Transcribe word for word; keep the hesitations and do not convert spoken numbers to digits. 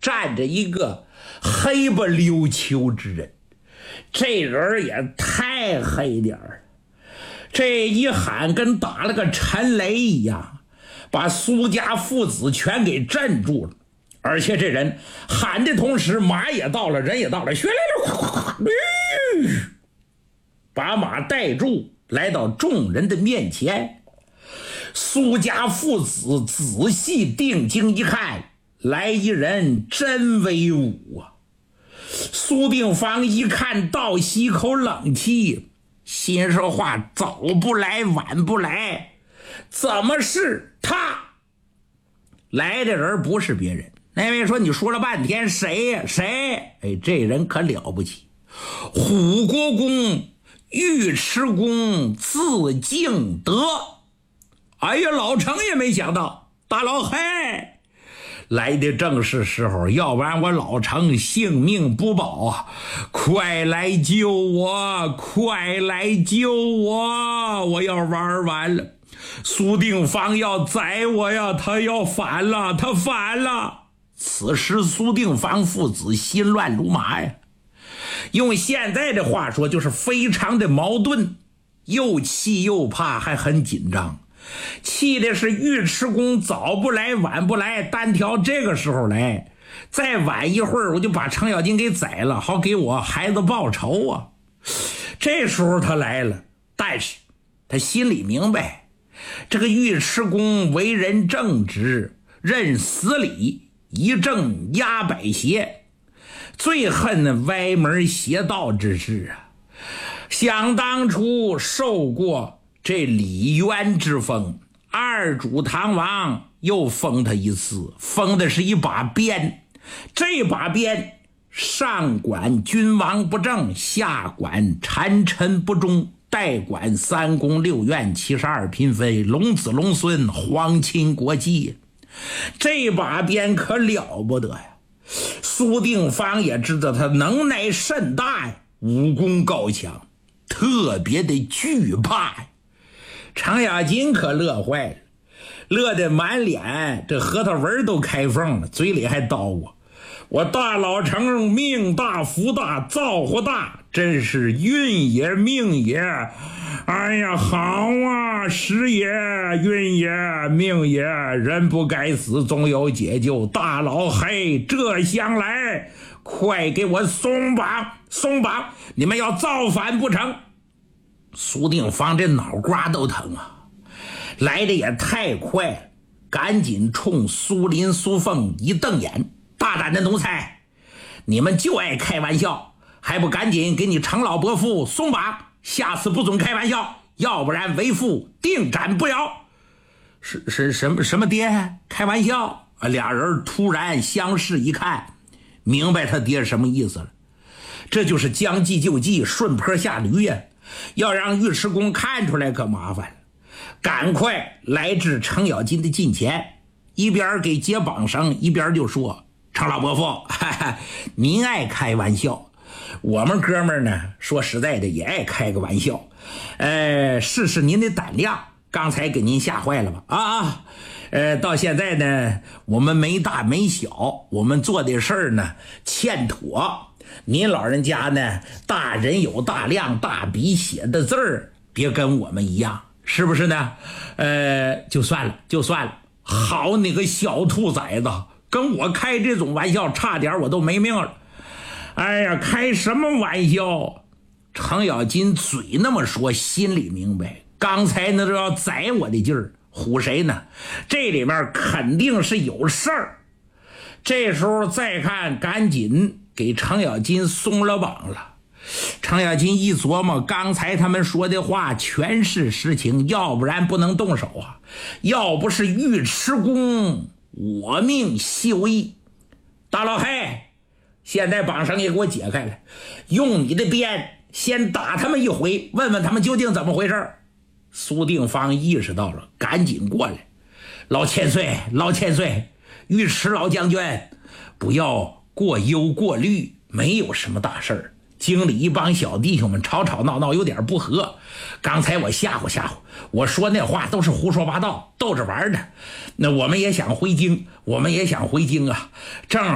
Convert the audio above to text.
站着一个黑不溜秋之人，这人也太黑点儿了，这一喊跟打了个沉雷一样，把苏家父子全给镇住了。而且这人喊的同时，马也到了，人也到了，学来了，快快快，把马带住，来到众人的面前。苏家父子仔细定睛一看，来一人真威武啊！苏定方一看，倒吸一口冷气，心说话早不来晚不来，怎么是他？来的人不是别人，那位说你说了半天谁呀？谁？哎，这人可了不起，虎国公尉迟恭字敬德。哎呀，老程也没想到，大老黑来的正是时候，要不然我老程性命不保啊！快来救我，快来救我，我要玩完了。苏定方要宰我呀，他要反了，他反了。此时苏定方父子心乱如麻呀，用现在的话说就是非常的矛盾，又气又怕，还很紧张。气的是尉迟恭早不来晚不来，单挑这个时候来，再晚一会儿我就把程咬金给宰了，好给我孩子报仇啊。这时候他来了，但是他心里明白，这个尉迟恭为人正直，认死理，一正压百邪，最恨那歪门邪道之事啊。想当初受过这李渊之封，二主唐王又封他一次，封的是一把鞭，这把鞭上管君王不正，下管谗臣不忠，代管三宫六院七十二嫔妃，龙子龙孙，皇亲国戚。这把鞭可了不得呀！苏定方也知道他能耐甚大呀，武功高强，特别的惧怕呀。程咬金可乐坏了，乐得满脸这核桃纹都开缝了，嘴里还叨咕：我大老程命大福大造化大，真是运也命也，哎呀好啊，时也运也命也，人不该死总有解救，大老黑这厢来，快给我松绑松绑，你们要造反不成？苏定方这脑瓜都疼啊，来的也太快了，赶紧冲苏林苏凤一瞪眼：大胆的奴才，你们就爱开玩笑，还不赶紧给你程老伯父松绑，下次不准开玩笑，要不然为父定斩不了。是是什么什么爹？开玩笑？俩人突然相视一看，明白他爹什么意思了。这就是将计就计，顺坡下驴呀！要让尉迟恭看出来可麻烦了，赶快来至程咬金的近前，一边给解绑绳，一边就说：程老伯父，哈哈，您爱开玩笑，我们哥们儿呢说实在的也爱开个玩笑，呃，试试您的胆量，刚才给您吓坏了吧？啊啊，呃，到现在呢我们没大没小，我们做的事儿呢欠妥，您老人家呢大人有大量，大笔写的字儿别跟我们一样，是不是呢？呃，就算了就算了。好你个小兔崽子，跟我开这种玩笑，差点我都没命了。哎呀，开什么玩笑？程咬金嘴那么说，心里明白，刚才那都要宰我的劲儿，唬谁呢？这里面肯定是有事儿。这时候再看，赶紧给程咬金松了绑了。程咬金一琢磨，刚才他们说的话全是实情，要不然不能动手啊！要不是尉迟恭，我命休矣。大老黑，现在绑绳也给我解开了，用你的鞭先打他们一回，问问他们究竟怎么回事。苏定方意识到了，赶紧过来：老千岁，老千岁，尉迟老将军，不要过忧过虑，没有什么大事儿。经理一帮小弟兄们吵吵闹闹，有点不和。刚才我吓唬吓唬，我说那话都是胡说八道，逗着玩的。那我们也想回京，我们也想回京啊，正